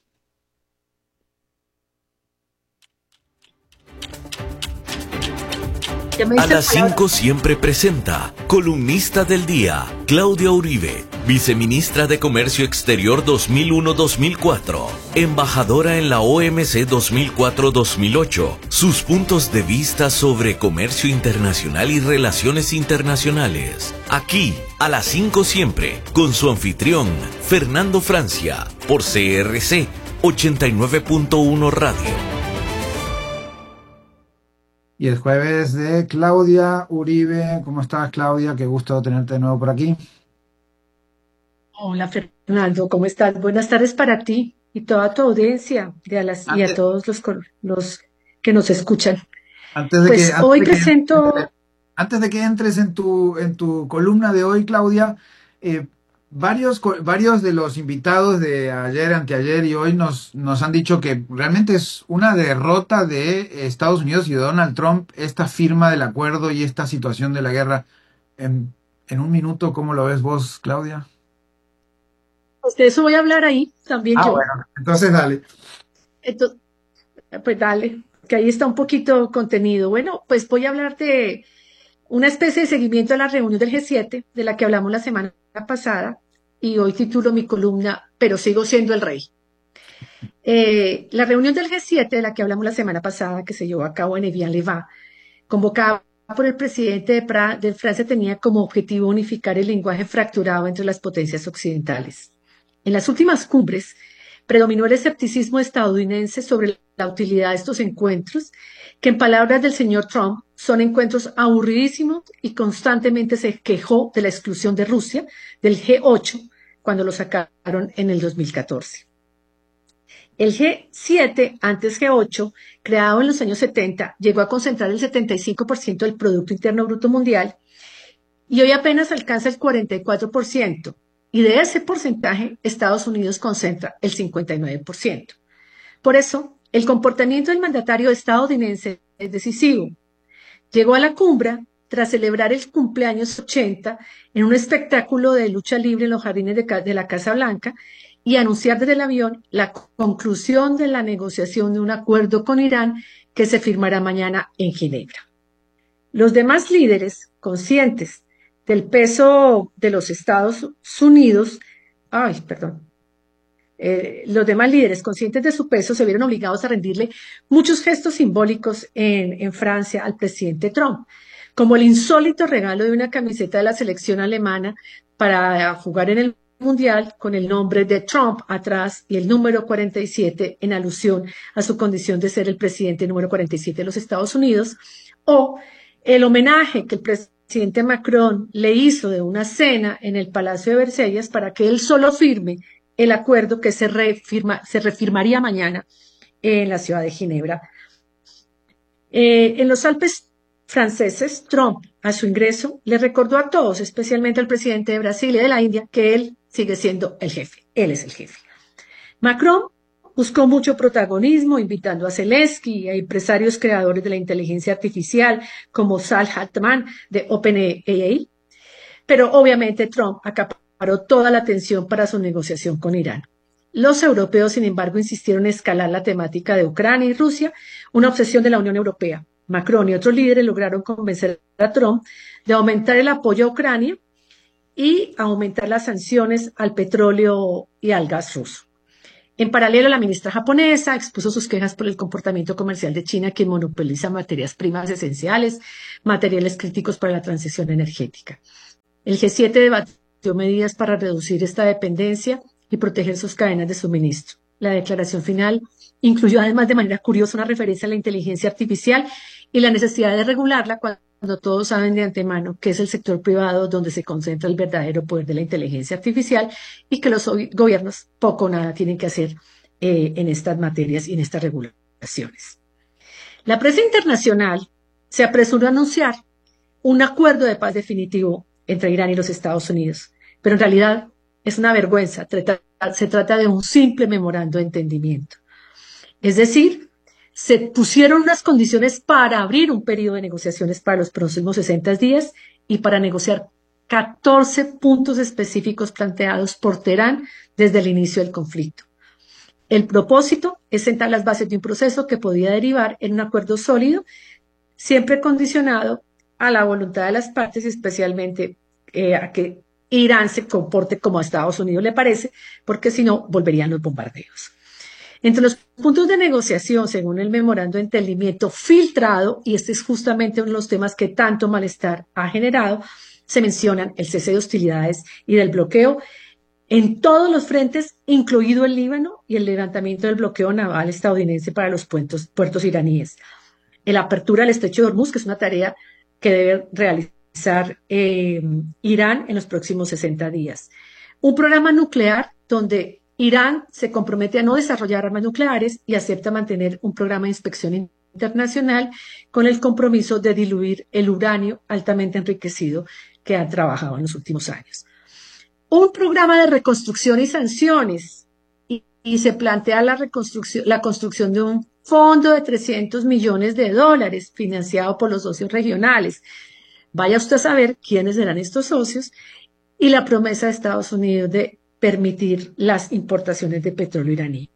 Speaker 2: A las cinco siempre presenta columnista del día, Claudia Uribe, viceministra de Comercio Exterior dos mil uno a dos mil cuatro, embajadora en la O M C dos mil cuatro a dos mil ocho, sus puntos de vista sobre comercio internacional y relaciones internacionales. Aquí, a las cinco siempre, con su anfitrión, Fernando Francia, por C R C ochenta y nueve punto uno Radio.
Speaker 1: Y el jueves de Claudia Uribe. ¿Cómo estás, Claudia? Qué gusto tenerte de nuevo por aquí.
Speaker 5: Hola, Fernando. ¿Cómo estás? Buenas tardes para ti y toda tu audiencia de a las, antes, y a todos los, los que nos escuchan.
Speaker 1: Antes de
Speaker 5: pues
Speaker 1: que, antes
Speaker 5: hoy
Speaker 1: de
Speaker 5: presento...
Speaker 1: Que, antes de que entres en tu, en tu columna de hoy, Claudia, eh, Varios, varios de los invitados de ayer, anteayer y hoy nos, nos han dicho que realmente es una derrota de Estados Unidos y de Donald Trump esta firma del acuerdo y esta situación de la guerra. En, en un minuto, ¿cómo lo ves vos, Claudia?
Speaker 5: Pues de eso voy a hablar ahí también
Speaker 1: ah,
Speaker 5: yo.
Speaker 1: Bueno, entonces dale.
Speaker 5: Entonces, pues dale, que ahí está un poquito contenido. Bueno, pues voy a hablar de una especie de seguimiento a la reunión del G siete, de la que hablamos la semana pasada, y hoy titulo mi columna, pero sigo siendo el rey. Eh, la reunión del G siete, de la que hablamos la semana pasada, que se llevó a cabo en Evian-le-Bain, convocada por el presidente de, pra de Francia, tenía como objetivo unificar el lenguaje fracturado entre las potencias occidentales. En las últimas cumbres, predominó el escepticismo estadounidense sobre la utilidad de estos encuentros, que en palabras del señor Trump son encuentros aburridísimos, y constantemente se quejó de la exclusión de Rusia del G ocho cuando lo sacaron en el dos mil catorce. El G siete, antes G ocho, creado en los años setenta, llegó a concentrar el setenta y cinco por ciento del Producto Interno Bruto Mundial y hoy apenas alcanza el cuarenta y cuatro por ciento. Y de ese porcentaje, Estados Unidos concentra el cincuenta y nueve por ciento. Por eso, el comportamiento del mandatario estadounidense es decisivo. Llegó a la cumbre tras celebrar el cumpleaños ochenta en un espectáculo de lucha libre en los jardines de, de la Casa Blanca y anunciar desde el avión la conclusión de la negociación de un acuerdo con Irán que se firmará mañana en Ginebra. Los demás líderes, conscientes del peso de los Estados Unidos, ay, perdón, eh, los demás líderes conscientes de su peso se vieron obligados a rendirle muchos gestos simbólicos en, en Francia al presidente Trump, como el insólito regalo de una camiseta de la selección alemana para jugar en el Mundial con el nombre de Trump atrás y el número cuarenta y siete en alusión a su condición de ser el presidente número cuarenta y siete de los Estados Unidos, o el homenaje que el presidente Macron le hizo de una cena en el Palacio de Versalles para que él solo firme el acuerdo que se, refirma, se refirmaría mañana en la ciudad de Ginebra. Eh, en los Alpes franceses, Trump, a su ingreso, le recordó a todos, especialmente al presidente de Brasil y de la India, que él sigue siendo el jefe. Él es el jefe. Macron buscó mucho protagonismo, invitando a Zelensky y a empresarios creadores de la inteligencia artificial, como Sal Altman de OpenAI, pero obviamente Trump acaparó acaparó toda la atención para su negociación con Irán. Los europeos, sin embargo, insistieron en escalar la temática de Ucrania y Rusia, una obsesión de la Unión Europea. Macron y otros líderes lograron convencer a Trump de aumentar el apoyo a Ucrania y aumentar las sanciones al petróleo y al gas ruso. En paralelo, la ministra japonesa expuso sus quejas por el comportamiento comercial de China, que monopoliza materias primas esenciales, materiales críticos para la transición energética. El G siete debatió medidas para reducir esta dependencia y proteger sus cadenas de suministro. La declaración final incluyó además de manera curiosa una referencia a la inteligencia artificial y la necesidad de regularla cuando todos saben de antemano que es el sector privado donde se concentra el verdadero poder de la inteligencia artificial y que los gobiernos poco o nada tienen que hacer eh, en estas materias y en estas regulaciones. La prensa internacional se apresuró a anunciar un acuerdo de paz definitivo entre Irán y los Estados Unidos, pero en realidad es una vergüenza. Trata, se trata de un simple memorando de entendimiento. Es decir, se pusieron unas condiciones para abrir un periodo de negociaciones para los próximos sesenta días y para negociar catorce puntos específicos planteados por Teherán desde el inicio del conflicto. El propósito es sentar las bases de un proceso que podía derivar en un acuerdo sólido, siempre condicionado a la voluntad de las partes, especialmente eh, a que Irán se comporte como a Estados Unidos le parece, porque si no, volverían los bombardeos. Entre los puntos de negociación, según el memorando de entendimiento filtrado, y este es justamente uno de los temas que tanto malestar ha generado, se mencionan el cese de hostilidades y del bloqueo en todos los frentes, incluido el Líbano, y el levantamiento del bloqueo naval estadounidense para los puertos, puertos iraníes. La apertura del estrecho de Hormuz, que es una tarea que debe realizar eh, Irán en los próximos sesenta días. Un programa nuclear donde Irán se compromete a no desarrollar armas nucleares y acepta mantener un programa de inspección internacional con el compromiso de diluir el uranio altamente enriquecido que han trabajado en los últimos años. Un programa de reconstrucción y sanciones y, y se plantea la, reconstrucción, la construcción de un fondo de trescientos millones de dólares financiado por los socios regionales. Vaya usted a saber quiénes serán estos socios y la promesa de Estados Unidos de permitir las importaciones de petróleo iraní.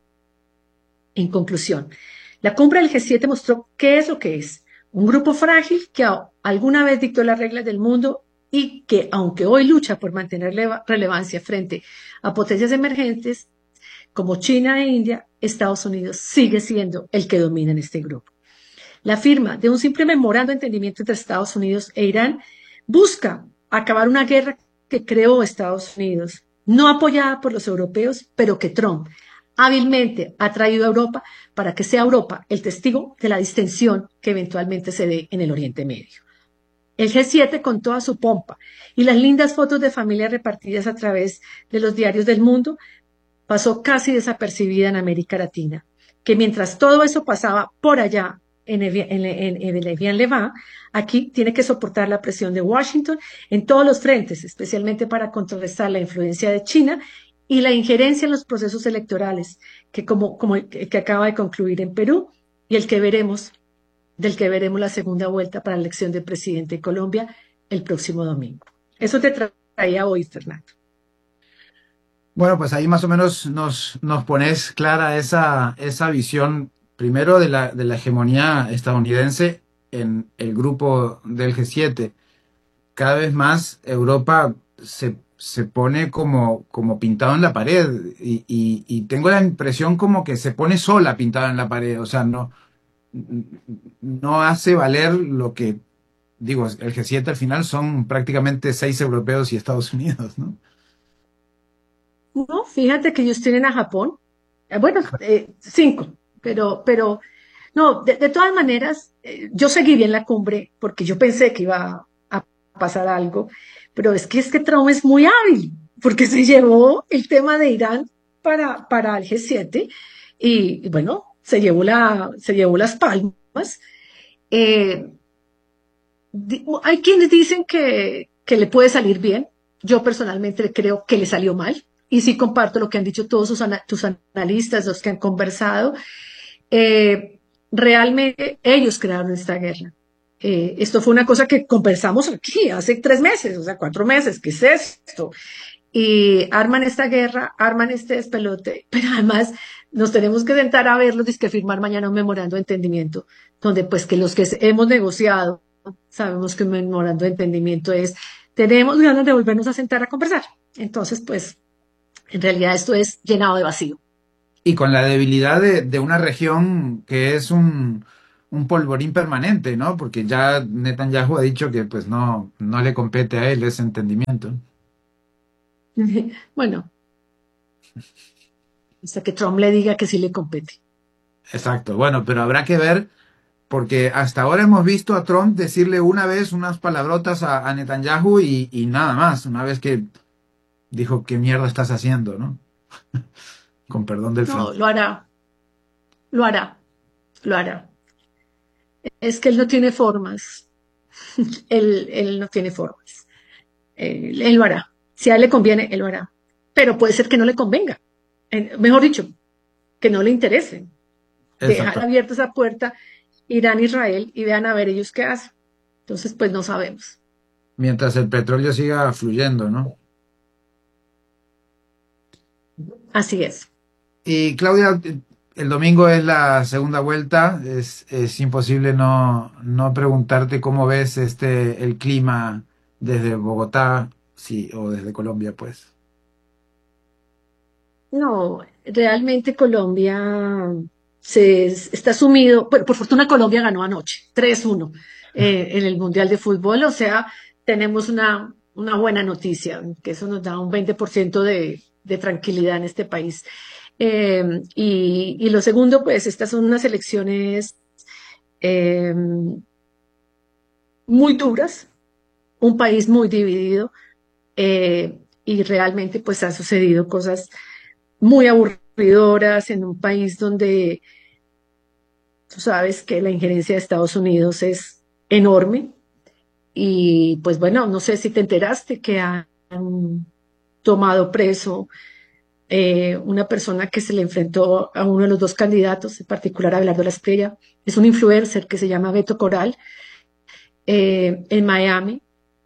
Speaker 5: En conclusión, la cumbre del G siete mostró qué es lo que es. Un grupo frágil que alguna vez dictó las reglas del mundo y que, aunque hoy lucha por mantener relevancia frente a potencias emergentes como China e India, Estados Unidos sigue siendo el que domina en este grupo. La firma de un simple memorando de entendimiento entre Estados Unidos e Irán busca acabar una guerra que creó Estados Unidos, no apoyada por los europeos, pero que Trump hábilmente ha traído a Europa para que sea Europa el testigo de la distensión que eventualmente se dé en el Oriente Medio. El G siete, con toda su pompa y las lindas fotos de familias repartidas a través de los diarios del mundo, pasó casi desapercibida en América Latina, que mientras todo eso pasaba por allá en Evian-le-Bain, aquí tiene que soportar la presión de Washington en todos los frentes, especialmente para contrarrestar la influencia de China y la injerencia en los procesos electorales, que como, como el que acaba de concluir en Perú y el que veremos, del que veremos la segunda vuelta para la elección del presidente de Colombia el próximo domingo. Eso te traía hoy, Fernando.
Speaker 1: Bueno, pues ahí más o menos nos, nos pones clara esa, esa visión, primero de la, de la hegemonía estadounidense en el grupo del G siete. Cada vez más Europa se, se pone como, como pintado en la pared y, y, y tengo la impresión como que se pone sola pintada en la pared, o sea, no, no hace valer lo que, digo, el G siete al final son prácticamente seis europeos y Estados Unidos, ¿no?
Speaker 5: No, fíjate que ellos tienen a Japón, bueno, eh, cinco, pero, pero, no, de, de todas maneras, eh, yo seguí bien la cumbre porque yo pensé que iba a pasar algo, pero es que es que Trump es muy hábil, porque se llevó el tema de Irán para, para el G siete y, y bueno, se llevó, la, se llevó las palmas. Eh, di, hay quienes dicen que, que le puede salir bien, yo personalmente creo que le salió mal. Y sí comparto lo que han dicho todos sus, ana tus analistas, los que han conversado. Eh, realmente ellos crearon esta guerra. Eh, esto fue una cosa que conversamos aquí hace tres meses, o sea, cuatro meses. ¿Qué es esto? y arman esta guerra, arman este despelote, pero además nos tenemos que sentar a verlos y que firmar mañana un memorando de entendimiento, donde pues que los que hemos negociado sabemos que un memorando de entendimiento es, tenemos ganas de volvernos a sentar a conversar. Entonces, pues, en realidad esto es llenado de vacío.
Speaker 1: Y con la debilidad de, de una región que es un, un polvorín permanente, ¿no? Porque ya Netanyahu ha dicho que pues no, no le compete a él ese entendimiento.
Speaker 5: Bueno, hasta que Trump le diga que sí le compete.
Speaker 1: Exacto, bueno, pero habrá que ver, porque hasta ahora hemos visto a Trump decirle una vez unas palabrotas a, a Netanyahu y, y nada más, una vez que dijo, ¿qué mierda estás haciendo, no? Con perdón del
Speaker 5: No,
Speaker 1: francés.
Speaker 5: lo hará, lo hará, lo hará. Es que él no tiene formas, él, él no tiene formas. Él, él lo hará. Si a él le conviene, él lo hará. Pero puede ser que no le convenga. Eh, mejor dicho, que no le interese. Dejar
Speaker 1: Exacto.
Speaker 5: abierta esa puerta, Irán, Israel, y vean a ver ellos qué hacen. Entonces, pues no sabemos.
Speaker 1: Mientras el petróleo siga fluyendo, ¿no?
Speaker 5: Así es.
Speaker 1: Y Claudia, el domingo es la segunda vuelta. Es, es imposible no, no preguntarte cómo ves este el clima desde Bogotá, sí, o desde Colombia, pues.
Speaker 5: No, realmente Colombia se está sumido, pero por fortuna Colombia ganó anoche, tres uno eh, en el Mundial de Fútbol, o sea, tenemos una, una buena noticia, que eso nos da un veinte por ciento de, de tranquilidad en este país. Eh, y, y lo segundo, pues estas son unas elecciones eh, muy duras, un país muy dividido, eh, y realmente pues han sucedido cosas muy aburridoras en un país donde tú sabes que la injerencia de Estados Unidos es enorme y pues bueno, no sé si te enteraste que han tomado preso eh, una persona que se le enfrentó a uno de los dos candidatos, en particular a Abelardo La Espriella, es un influencer que se llama Beto Coral, eh, en Miami,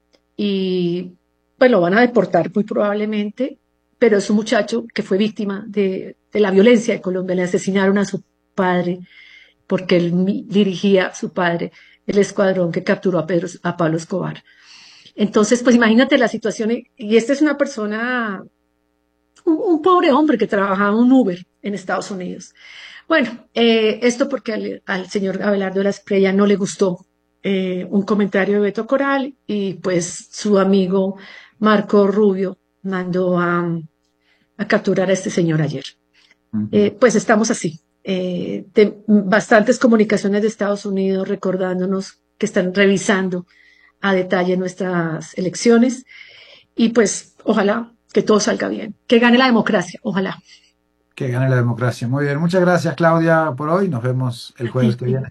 Speaker 5: y pues lo van a deportar muy probablemente, pero es un muchacho que fue víctima de, de la violencia de Colombia. Le asesinaron a su padre porque él dirigía, su padre, el escuadrón que capturó a, Pedro, a Pablo Escobar. Entonces, pues imagínate la situación, y esta es una persona, un, un pobre hombre que trabajaba en un Uber en Estados Unidos. Bueno, eh, esto porque al, al señor Abelardo de La Espriella no le gustó eh, un comentario de Beto Coral, y pues su amigo Marco Rubio mandó a, a capturar a este señor ayer. Uh-huh. Eh, pues estamos así, eh, de bastantes comunicaciones de Estados Unidos recordándonos que están revisando a detalle nuestras elecciones, y pues ojalá que todo salga bien, que gane la democracia, ojalá.
Speaker 1: Que gane la democracia. Muy bien, muchas gracias Claudia por hoy, nos vemos el jueves que viene.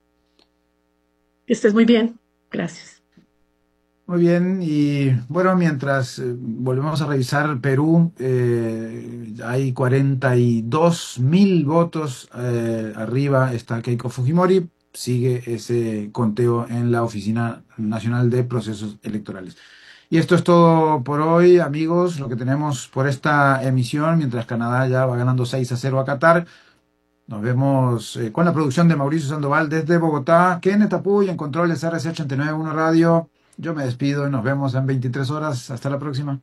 Speaker 5: Que estés muy bien, gracias.
Speaker 1: Muy bien, y bueno, mientras eh, volvemos a revisar Perú, eh, hay cuarenta y dos mil votos, eh, arriba está Keiko Fujimori, sigue ese conteo en la Oficina Nacional de Procesos Electorales. Y esto es todo por hoy, amigos, lo que tenemos por esta emisión, mientras Canadá ya va ganando seis a cero a Qatar. Nos vemos eh, con la producción de Mauricio Sandoval desde Bogotá, Kenneth Apuy en controles R C ochenta y nueve punto uno Radio. Yo me despido y nos vemos en veintitrés horas. Hasta la próxima.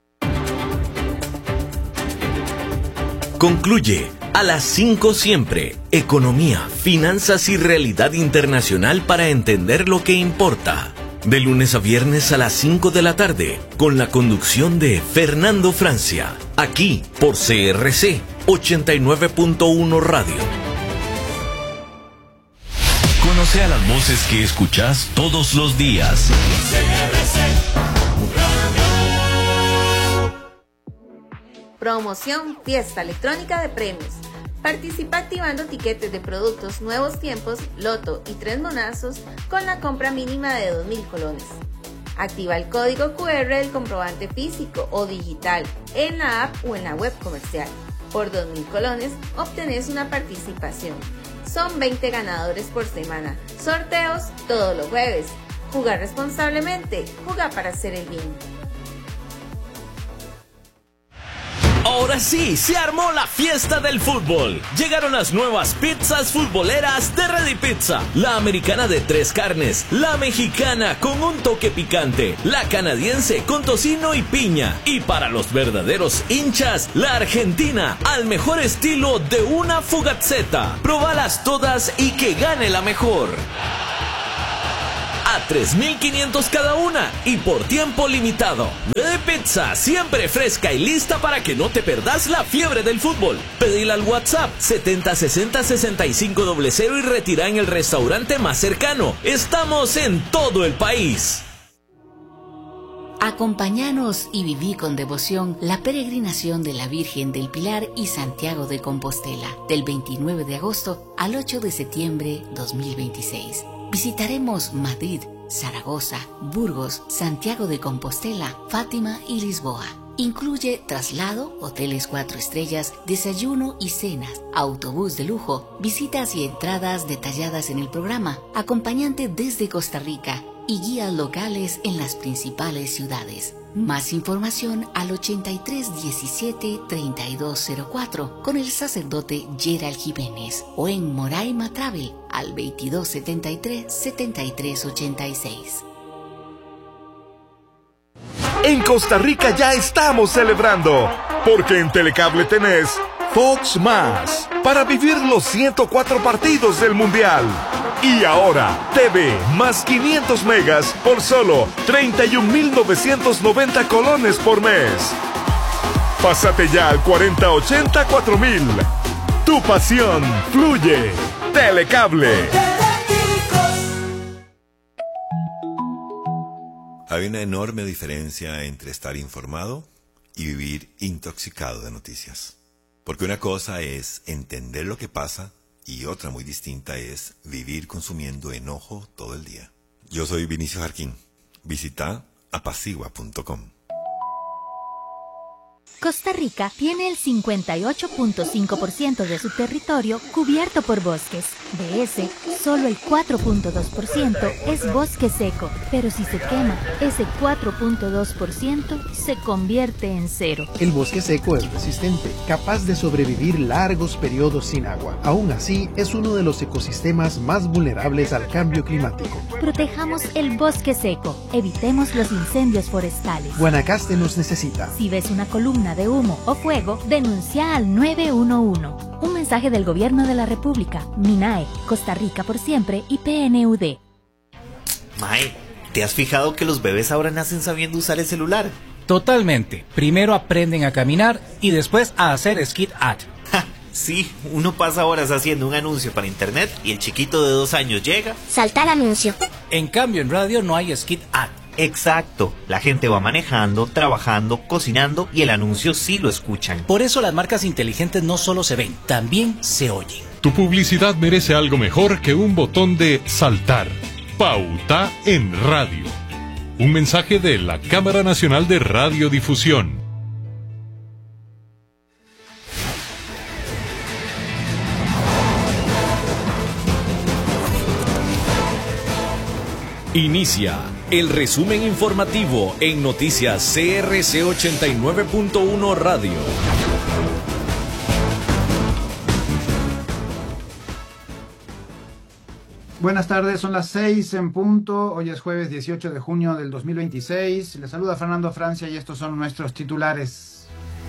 Speaker 2: Concluye a las cinco siempre. Economía, finanzas y realidad internacional para entender lo que importa. De lunes a viernes a las cinco de la tarde, con la conducción de Fernando Francia, aquí por C R C ochenta y nueve punto uno Radio. Conoce a las voces que escuchas todos los días. C R C
Speaker 6: Radio. Promoción Fiesta Electrónica de Premios. Participa activando tiquetes de productos Nuevos Tiempos, Loto y Tres Monazos con la compra mínima de dos mil colones. Activa el código cu erre del comprobante físico o digital en la app o en la web comercial. Por dos mil colones obtenés una participación. Son veinte ganadores por semana. Sorteos todos los jueves. Jugar responsablemente. Juega para hacer el bien.
Speaker 2: Ahora sí, se armó la fiesta del fútbol. Llegaron las nuevas pizzas futboleras de Ready Pizza. La americana de tres carnes, la mexicana con un toque picante, la canadiense con tocino y piña. Y para los verdaderos hinchas, la argentina al mejor estilo de una fugazzetta. Probalas todas y que gane la mejor. A tres mil quinientos cada una y por tiempo limitado. Ready Pizza, siempre fresca y lista para que no te perdas la fiebre del fútbol. Pedila al WhatsApp setenta sesenta sesenta y cinco cero cero y retira en el restaurante más cercano. Estamos en todo el país.
Speaker 7: Acompáñanos y viví con devoción la peregrinación de la Virgen del Pilar y Santiago de Compostela, del veintinueve de agosto al ocho de septiembre dos mil veintiséis. Visitaremos Madrid, Zaragoza, Burgos, Santiago de Compostela, Fátima y Lisboa. Incluye traslado, hoteles cuatro estrellas, desayuno y cenas, autobús de lujo, visitas y entradas detalladas en el programa, acompañante desde Costa Rica y guías locales en las principales ciudades. Más información al ochenta y tres diecisiete treinta y dos cero cuatro con el sacerdote Gerald Jiménez o en Moraima Travel al veintidós setenta y tres setenta y tres ochenta y seis.
Speaker 8: En Costa Rica ya estamos celebrando, porque en Telecable tenés Fox Más para vivir los ciento cuatro partidos del Mundial. Y ahora, T V más quinientos megas por solo treinta y un mil novecientos noventa colones por mes. Pásate ya al cuarenta ochenta cuatro mil. Tu pasión fluye. Telecable.
Speaker 9: Hay una enorme diferencia entre estar informado y vivir intoxicado de noticias. Porque una cosa es entender lo que pasa y otra muy distinta es vivir consumiendo enojo todo el día. Yo soy Vinicio Jarquín. Visita apacigua punto com.
Speaker 10: Costa Rica tiene el cincuenta y ocho punto cinco por ciento de su territorio cubierto por bosques. De ese, solo el cuatro punto dos por ciento es bosque seco, pero si se quema, ese cuatro punto dos por ciento se convierte en cero.
Speaker 11: El bosque seco es resistente, capaz de sobrevivir largos periodos sin agua. Aún así, es uno de los ecosistemas más vulnerables al cambio climático.
Speaker 10: Protejamos el bosque seco, evitemos los incendios forestales.
Speaker 11: Guanacaste nos necesita.
Speaker 10: Si ves una columna de humo o fuego, denuncia al nueve uno uno. Un mensaje del Gobierno de la República, MINAE, Costa Rica por siempre y P N U D.
Speaker 12: Mae, ¿te has fijado que los bebés ahora nacen sabiendo usar el celular?
Speaker 13: Totalmente. Primero aprenden a caminar y después a hacer skid ad.
Speaker 12: Ja, sí, uno pasa horas haciendo un anuncio para internet y el chiquito de dos años llega.
Speaker 14: Saltar anuncio.
Speaker 13: En cambio en radio no hay skid ad.
Speaker 12: Exacto, la gente va manejando, trabajando, cocinando y el anuncio sí lo escuchan.
Speaker 13: Por eso las marcas inteligentes no solo se ven, también se oyen.
Speaker 15: Tu publicidad merece algo mejor que un botón de saltar. Pauta en radio. Un mensaje de la Cámara Nacional de Radiodifusión.
Speaker 2: Inicia el resumen informativo en Noticias C R C ochenta y nueve punto uno Radio.
Speaker 1: Buenas tardes, son las seis en punto. Hoy es jueves dieciocho de junio del dos mil veintiséis. Les saluda Fernando Francia y estos son nuestros titulares.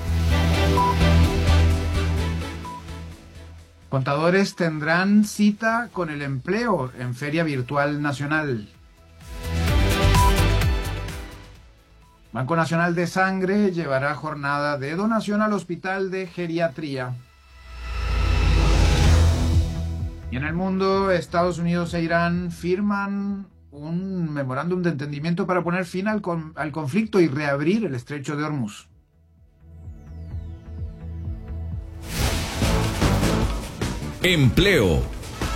Speaker 1: Contadores tendrán cita con el empleo en Feria Virtual Nacional. Banco Nacional de Sangre llevará jornada de donación al Hospital de Geriatría. Y en el mundo, Estados Unidos e Irán firman un memorándum de entendimiento para poner fin al, con, al conflicto y reabrir el estrecho de Hormuz.
Speaker 2: Empleo.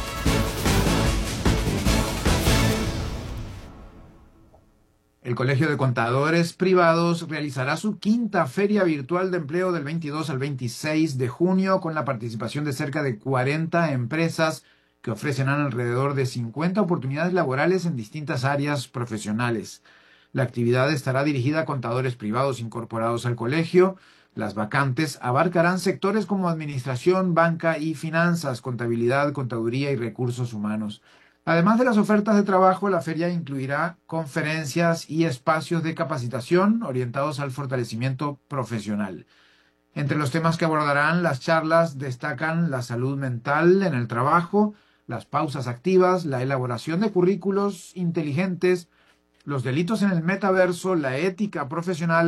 Speaker 1: El Colegio de Contadores Privados realizará su quinta Feria Virtual de Empleo del veintidós al veintiséis de junio con la participación de cerca de cuarenta empresas que ofrecerán alrededor de cincuenta oportunidades laborales en distintas áreas profesionales. La actividad estará dirigida a contadores privados incorporados al colegio, Las vacantes abarcarán sectores como administración, banca y finanzas, contabilidad, contaduría y recursos humanos. Además de las ofertas de trabajo, la feria incluirá conferencias y espacios de capacitación orientados al fortalecimiento profesional. Entre los temas que abordarán las charlas destacan la salud mental en el trabajo, las pausas activas, la elaboración de currículos inteligentes, los delitos en el metaverso, la ética profesional,